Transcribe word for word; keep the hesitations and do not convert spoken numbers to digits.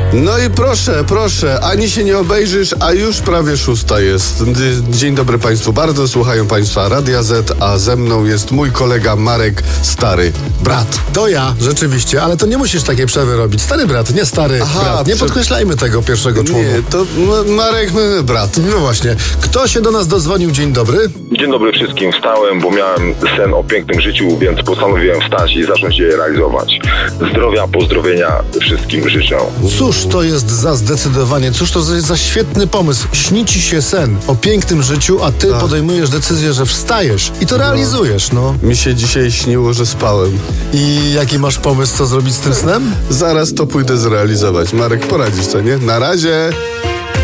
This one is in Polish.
No i proszę, proszę, ani się nie obejrzysz, a już prawie szósta jest. Dzień dobry Państwu bardzo, słuchają Państwa Radia Z, a ze mną jest mój kolega Marek Stary Brat. To ja, rzeczywiście, ale to nie musisz takiej przerwy robić. Stary brat, nie stary Aha, brat. Nie prze... podkreślajmy tego pierwszego członka. Nie, to M- Marek my, brat. No właśnie. Kto się do nas dodzwonił? Dzień dobry. Dzień dobry wszystkim. Wstałem, bo miałem sen o pięknym życiu, więc postanowiłem wstać i zacząć je realizować. Zdrowia, pozdrowienia wszystkim życzę. Cóż to jest za zdecydowanie, cóż to jest za świetny pomysł. Śni ci się sen o pięknym życiu, a ty tak. podejmujesz decyzję, że wstajesz i to no. realizujesz, no. Mi się dzisiaj śniło, że spałem. I jaki masz pomysł, co zrobić z tym snem? Zaraz to pójdę zrealizować. Marek, poradzisz co, nie? Na razie!